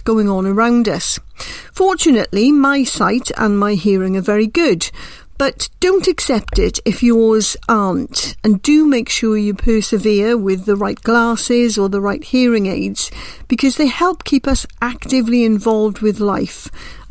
going on around us. Fortunately, my sight and my hearing are very good, but don't accept it if yours aren't, and do make sure you persevere with the right glasses or the right hearing aids, because they help keep us actively involved with life